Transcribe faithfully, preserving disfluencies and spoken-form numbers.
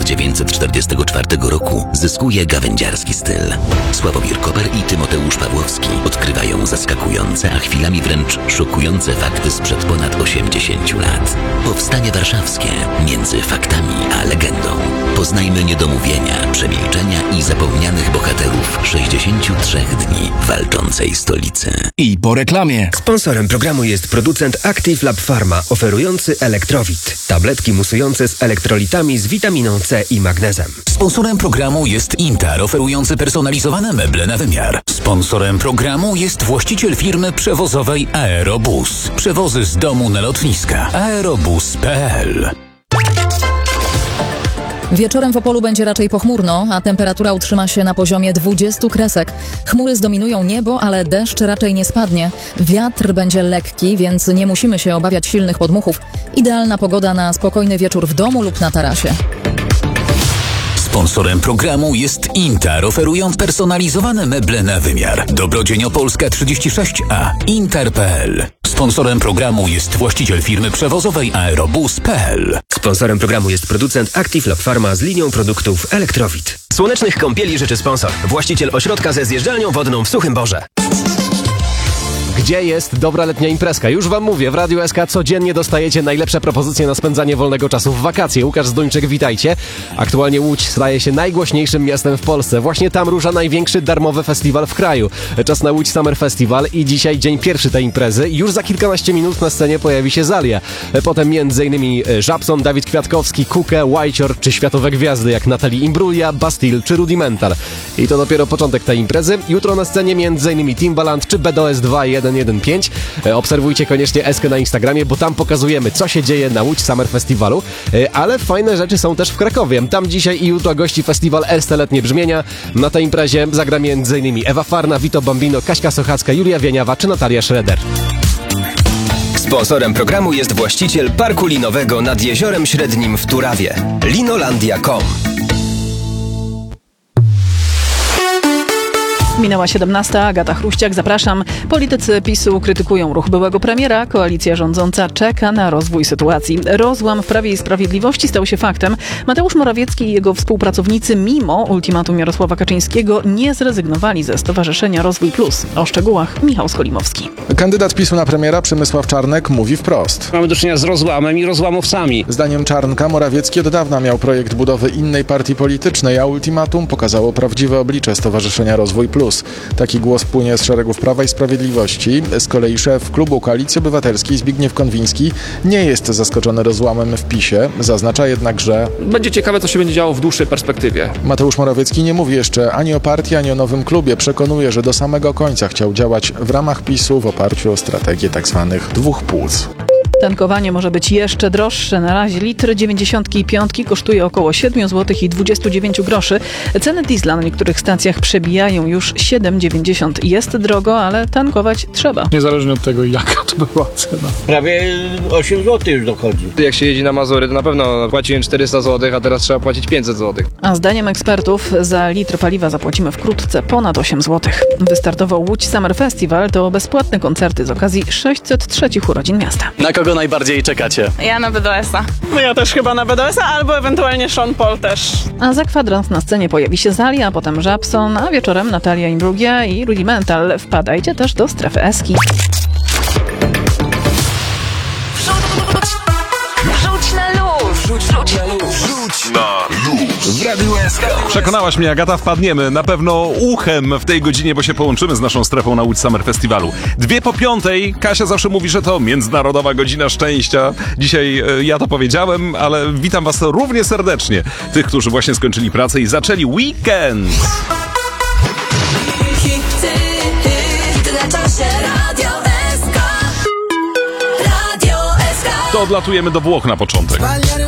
dziewięćset czterdziestego czwartego roku zyskuje gawędziarski styl. Sławomir Koper i Tymoteusz Pawłowski odkrywają zaskakujące, a chwilami wręcz szokujące fakty sprzed ponad osiemdziesięciu lat. Powstanie warszawskie między faktami a legendą. Poznajmy niedomówienia, przemilczenia i zapomnianych bohaterów sześćdziesięciu trzech dni walczącej stolicy. I po reklamie. Sponsorem programu jest producent Active Lab Pharma, oferujący Elektrowit. Tabletki musujące z elektrolitami z witaminą C i magnezem. Sponsorem programu jest Intar, oferujący personalizowane meble na wymiar. Sponsorem programu jest właściciel firmy przewozowej Aerobus. Przewozy z domu na lotniska. aerobus kropka p l. Wieczorem w Opolu będzie raczej pochmurno, a temperatura utrzyma się na poziomie dwudziestu kresek. Chmury zdominują niebo, ale deszcz raczej nie spadnie. Wiatr będzie lekki, więc nie musimy się obawiać silnych podmuchów. Idealna pogoda na spokojny wieczór w domu lub na tarasie. Sponsorem programu jest Intar, oferując personalizowane meble na wymiar. Dobrodzień Opolska trzydzieści sześć A. intar kropka p l. Sponsorem programu jest właściciel firmy przewozowej aerobus kropka p l. Sponsorem programu jest producent Active Lab Pharma z linią produktów Elektrowit. Słonecznych kąpieli życzy sponsor. Właściciel ośrodka ze zjeżdżalnią wodną w Suchym Borze. Gdzie jest dobra letnia imprezka? Już wam mówię, w Radiu S K codziennie dostajecie najlepsze propozycje na spędzanie wolnego czasu w wakacje. Łukasz Zduńczyk, witajcie. Aktualnie Łódź staje się najgłośniejszym miastem w Polsce. Właśnie tam rusza największy darmowy festiwal w kraju. Czas na Łódź Summer Festival i dzisiaj dzień pierwszy tej imprezy. Już za kilkanaście minut na scenie pojawi się Zalia. Potem między innymi Żabson, Dawid Kwiatkowski, Kukę, Whitehor czy światowe gwiazdy jak Natalie Imbruglia, Bastille czy Rudimental. I to dopiero początek tej imprezy. Jutro na scenie między innymi Timbaland czy B D O S dwa jeden jeden pięć. Obserwujcie koniecznie Eskę na Instagramie, bo tam pokazujemy, co się dzieje na Łódź Summer Festiwalu. Ale fajne rzeczy są też w Krakowie. Tam dzisiaj i jutro gości festiwal Erste Letnie Brzmienia. Na tej imprezie zagra między innymi Ewa Farna, Vito Bambino, Kaśka Sochacka, Julia Wieniawa czy Natalia Schroeder. Sponsorem programu jest właściciel parku linowego nad Jeziorem Średnim w Turawie. linolandia kropka com. Minęła siedemnasta, Agata Chruściak, zapraszam. Politycy PiSu krytykują ruch byłego premiera. Koalicja rządząca czeka na rozwój sytuacji. Rozłam w Prawie i Sprawiedliwości stał się faktem. Mateusz Morawiecki i jego współpracownicy mimo ultimatum Jarosława Kaczyńskiego nie zrezygnowali ze Stowarzyszenia Rozwój Plus. O szczegółach Michał Skolimowski. Kandydat PiSu na premiera Przemysław Czarnek mówi wprost. Mamy do czynienia z rozłamem i rozłamowcami. Zdaniem Czarnka Morawiecki od dawna miał projekt budowy innej partii politycznej, a ultimatum pokazało prawdziwe oblicze Stowarzyszenia Rozwój Plus. Taki głos płynie z szeregów Prawa i Sprawiedliwości. Z kolei szef klubu Koalicji Obywatelskiej Zbigniew Konwiński nie jest zaskoczony rozłamem w PiSie. Zaznacza jednak, że będzie ciekawe, co się będzie działo w dłuższej perspektywie. Mateusz Morawiecki nie mówi jeszcze ani o partii, ani o nowym klubie. Przekonuje, że do samego końca chciał działać w ramach PiSu w oparciu o strategię tzw. dwóch płuc. Tankowanie może być jeszcze droższe. Na razie litr dziewięćdziesiątki piątki kosztuje około siedem złotych i dwadzieścia dziewięć groszy. Ceny diesla na niektórych stacjach przebijają już siedem dziewięćdziesiąt. Jest drogo, ale tankować trzeba. Niezależnie od tego, jaka to była cena. Prawie osiem złotych już dochodzi. Jak się jeździ na Mazury, to na pewno płaciłem czterysta złotych, a teraz trzeba płacić pięćset złotych. A zdaniem ekspertów za litr paliwa zapłacimy wkrótce ponad osiem złotych. Wystartował Łódź Summer Festival. To bezpłatne koncerty z okazji sześćset trzech urodzin miasta. Na kogo najbardziej czekacie? Ja na B D O S-a. No ja też chyba na B D O S-a, albo ewentualnie Sean Paul też. A za kwadrans na scenie pojawi się Zalia, a potem Żabson, a wieczorem Natalia Imbruglia i Rudimental. Wpadajcie też do strefy Eski. Rzuć na luz! Rzuć, rzuć na luz! Rzuć na luz! W Radiu S K. Przekonałaś mnie, Agata, wpadniemy na pewno uchem w tej godzinie, bo się połączymy z naszą strefą na Łódź Summer Festiwalu. Dwie po piątej. Kasia zawsze mówi, że to Międzynarodowa Godzina Szczęścia. Dzisiaj e, ja to powiedziałem, ale witam was równie serdecznie. Tych, którzy właśnie skończyli pracę i zaczęli weekend. To odlatujemy do Włoch na początek.